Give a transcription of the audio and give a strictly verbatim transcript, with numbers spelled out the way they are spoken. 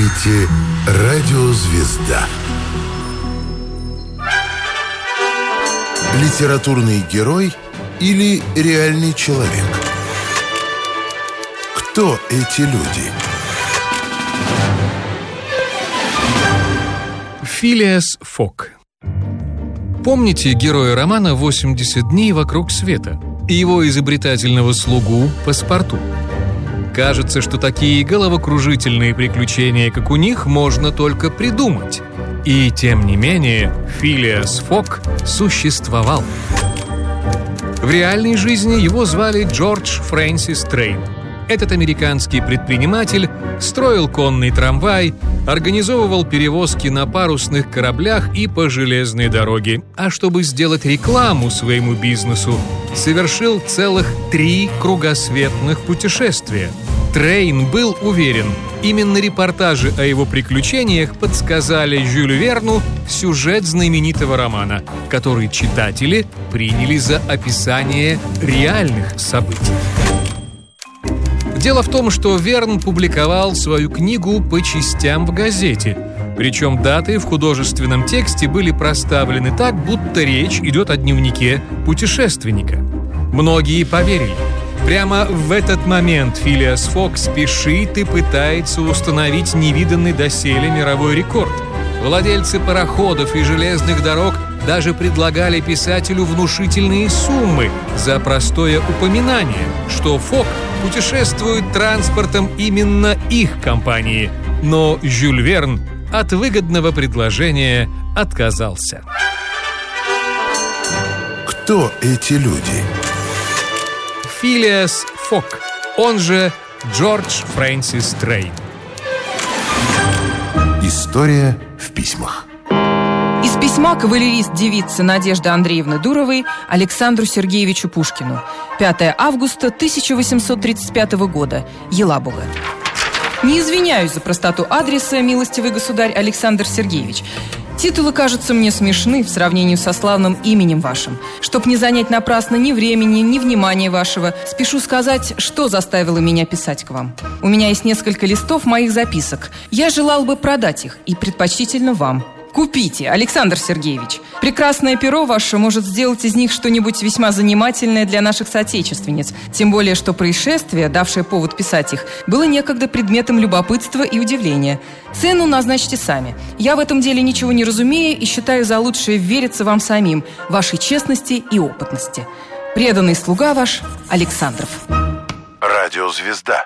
слушаете «Радио Звезда». Литературный герой или реальный человек? Кто эти люди? Филиас Фок. Помните героя романа «восемьдесят дней вокруг света» и его изобретательного слугу Паспарту? Кажется, что такие головокружительные приключения, как у них, можно только придумать. И тем не менее, Филиас Фок существовал. В реальной жизни его звали Джордж Фрэнсис Трейн. Этот американский предприниматель строил конный трамвай, организовывал перевозки на парусных кораблях и по железной дороге. А чтобы сделать рекламу своему бизнесу, совершил целых три кругосветных путешествия. Трейн был уверен, именно репортажи о его приключениях подсказали Жюлю Верну сюжет знаменитого романа, который читатели приняли за описание реальных событий. Дело в том, что Верн публиковал свою книгу по частям в газете, причем даты в художественном тексте были проставлены так, будто речь идет о дневнике путешественника. Многие поверили. Прямо в этот момент Филиас Фок спешит и пытается установить невиданный доселе мировой рекорд. Владельцы пароходов и железных дорог даже предлагали писателю внушительные суммы за простое упоминание, что Фок путешествует транспортом именно их компании. Но Жюль Верн от выгодного предложения отказался. Кто эти люди? Филиас Фок, он же Джордж Фрэнсис Трейн. История в письмах. Из письма кавалерист девицы Надежды Андреевны Дуровой Александру Сергеевичу Пушкину. пятое августа тысяча восемьсот тридцать пятого года. Елабуга. Не извиняюсь за простоту адреса, милостивый государь Александр Сергеевич. Титулы кажутся мне смешны в сравнении со славным именем вашим. Чтоб не занять напрасно ни времени, ни внимания вашего, спешу сказать, что заставило меня писать к вам. У меня есть несколько листов моих записок. Я желал бы продать их, и предпочтительно вам. Купите, Александр Сергеевич. Прекрасное перо ваше может сделать из них что-нибудь весьма занимательное для наших соотечественниц. Тем более, что происшествие, давшее повод писать их, было некогда предметом любопытства и удивления. Цену назначьте сами. Я в этом деле ничего не разумею и считаю за лучшее вериться вам самим, вашей честности и опытности. Преданный слуга ваш Александров. Радио Звезда.